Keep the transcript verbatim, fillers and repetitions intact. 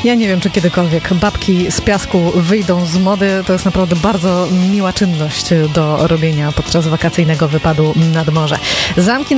Ja nie wiem, czy kiedykolwiek babki z piasku wyjdą z mody. To jest naprawdę bardzo miła czynność do robienia podczas wakacyjnego wypadu nad morze. Zamki